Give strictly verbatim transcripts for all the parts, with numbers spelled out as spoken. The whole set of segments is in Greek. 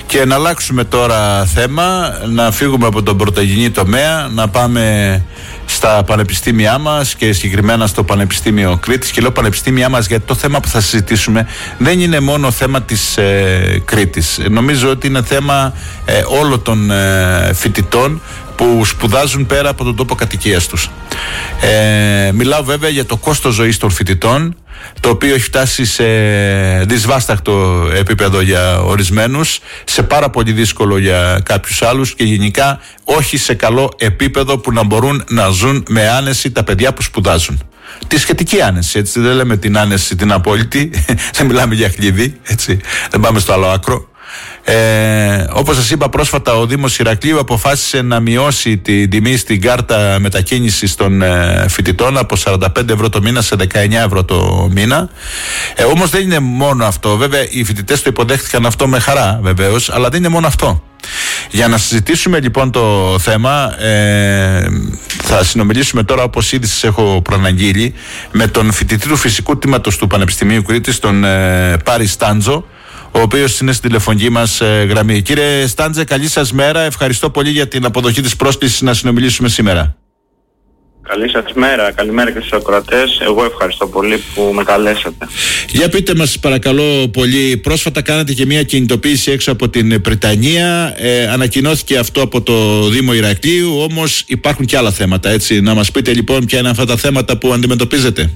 Και να αλλάξουμε τώρα θέμα, να φύγουμε από τον πρωτογενή τομέα, να πάμε στα πανεπιστήμια μας και συγκεκριμένα στο Πανεπιστήμιο Κρήτης. Και λέω πανεπιστήμια μας γιατί το θέμα που θα συζητήσουμε δεν είναι μόνο θέμα της ε, Κρήτης. Νομίζω ότι είναι θέμα ε, όλων των ε, φοιτητών που σπουδάζουν πέρα από τον τόπο κατοικίας τους. Ε, μιλάω βέβαια για το κόστος ζωής των φοιτητών, το οποίο έχει φτάσει σε δυσβάσταχτο επίπεδο για ορισμένους, σε πάρα πολύ δύσκολο για κάποιους άλλους και γενικά όχι σε καλό επίπεδο που να μπορούν να ζουν με άνεση τα παιδιά που σπουδάζουν. Τη σχετική άνεση, έτσι, δεν λέμε την άνεση την απόλυτη, δεν μιλάμε για χλίδι, έτσι, δεν πάμε στο άλλο άκρο. Ε, όπως σας είπα πρόσφατα, ο Δήμος Ηρακλείου αποφάσισε να μειώσει την τιμή στην κάρτα μετακίνησης των ε, φοιτητών από σαράντα πέντε ευρώ το μήνα σε δεκαεννιά ευρώ το μήνα. Ε, όμως δεν είναι μόνο αυτό. Βέβαια οι φοιτητές το υποδέχτηκαν αυτό με χαρά βεβαίως, αλλά δεν είναι μόνο αυτό. Για να συζητήσουμε λοιπόν το θέμα, ε, θα συνομιλήσουμε τώρα, όπως ήδη σας έχω προαναγγείλει, με τον φοιτητή του φυσικού τμήματος του Πανεπιστημίου Κρήτης, τον ε, Πάρη Στάντζο, ο οποίος είναι στην τηλεφωνική μας ε, γραμμή. Κύριε Στάντζε, καλή σας μέρα. Ευχαριστώ πολύ για την αποδοχή της πρόσκλησης να συνομιλήσουμε σήμερα. Καλή σας μέρα. Καλημέρα και στους ακροατές. Εγώ ευχαριστώ πολύ που με καλέσατε. Για πείτε μας παρακαλώ πολύ, πρόσφατα κάνατε και μια κινητοποίηση έξω από την Πριτανία. Ε, ανακοινώθηκε αυτό από το Δήμο Ηρακλείου, όμως υπάρχουν και άλλα θέματα, έτσι. Να μας πείτε λοιπόν ποια είναι αυτά τα θέματα που αντιμετωπίζετε.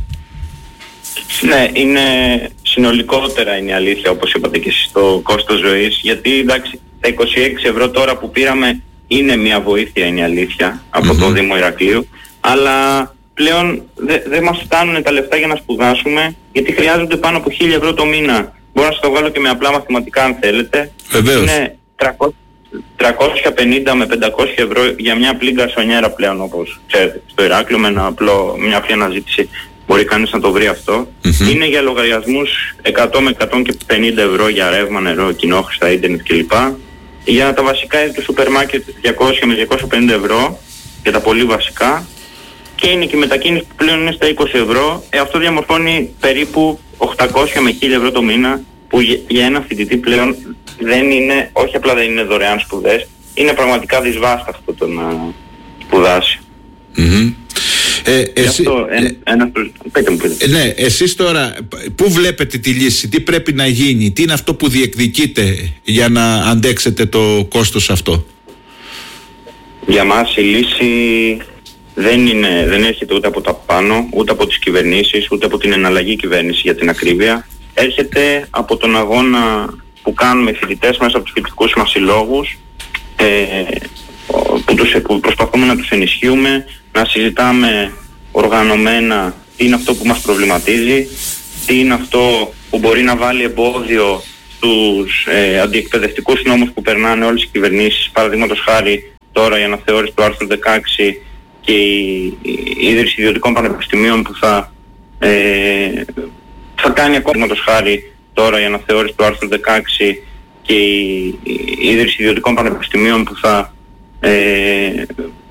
Ναι, είναι συνολικότερα είναι η αλήθεια, όπως είπατε και εσείς, το κόστος ζωής, γιατί εντάξει τα είκοσι έξι ευρώ τώρα που πήραμε είναι μια βοήθεια, είναι η αλήθεια, από mm-hmm. το Δήμο Ηρακλείου, αλλά πλέον δεν δε μας φτάνουν τα λεφτά για να σπουδάσουμε, γιατί χρειάζονται πάνω από χίλια ευρώ το μήνα. Μπορώ να σας το βγάλω και με απλά μαθηματικά αν θέλετε. Βεβαίως. Είναι τριακόσια πενήντα με πεντακόσια ευρώ για μια απλή γκαρσονιέρα πλέον, όπως ξέρετε, στο Ηράκλειο, με ένα απλό, μια απλή αναζήτηση. Μπορεί κανείς να το βρει αυτό. Mm-hmm. Είναι για λογαριασμούς εκατό με εκατόν πενήντα ευρώ για ρεύμα, νερό, κοινόχρηστα, ίντερνετ κλπ. Για τα βασικά του σούπερ μάρκετ διακόσια με διακόσια πενήντα ευρώ για τα πολύ βασικά. Και είναι και η μετακίνηση που πλέον είναι στα είκοσι ευρώ. Ε, αυτό διαμορφώνει περίπου οκτακόσια με χίλια ευρώ το μήνα, που για, για ένα φοιτητή πλέον δεν είναι, όχι απλά δεν είναι δωρεάν σπουδές, είναι πραγματικά δυσβάσταχτο το να σπουδάσει. Mm-hmm. Ε, εσύ, αυτό, ε, ένα, ένα, πείτε μου, πείτε. Ναι, εσείς τώρα πού βλέπετε τη λύση, τι πρέπει να γίνει, τι είναι αυτό που διεκδικείτε για να αντέξετε το κόστος αυτό? Για μας η λύση δεν, είναι, δεν έρχεται ούτε από τα πάνω, ούτε από τις κυβερνήσεις, ούτε από την εναλλαγή κυβέρνηση για την ακρίβεια. Έρχεται από τον αγώνα που κάνουμε οι φοιτητές μέσα από τους φοιτητικούς μας συλλόγους, ε, που, τους, που προσπαθούμε να τους ενισχύουμε, να συζητάμε οργανωμένα τι είναι αυτό που μας προβληματίζει, τι είναι αυτό που μπορεί να βάλει εμπόδιο στους ε, αντιεκπαιδευτικούς νόμους που περνάνε όλες οι κυβερνήσεις, παραδείγματος χάρη τώρα η αναθεώρηση του άρθρου δεκαέξι και η, η ίδρυση ιδιωτικών πανεπιστημίων που θα, ε, θα κάνει ακόμα το χάρη τώρα η αναθεώρηση του άρθρου δεκαέξι και η, η ίδρυση ιδιωτικών πανεπιστημίων που θα, ε,